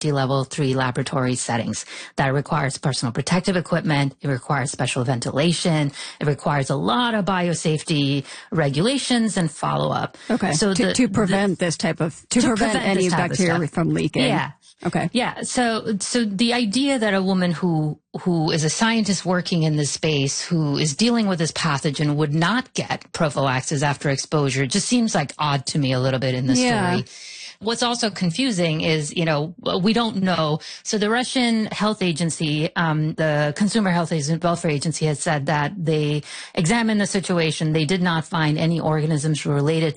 level 3 laboratory settings. That requires personal protective equipment. It requires special ventilation. It requires a lot of biosafety regulations and follow-up. Okay. So to prevent any bacteria from leaking. Yeah. Okay. Yeah. So the idea that a woman who is a scientist working in this space, who is dealing with this pathogen, would not get prophylaxis after exposure just seems like odd to me a little bit in the story. What's also confusing is, we don't know. So the Russian health agency, the Consumer Health and Welfare Agency, has said that they examined the situation. They did not find any organisms related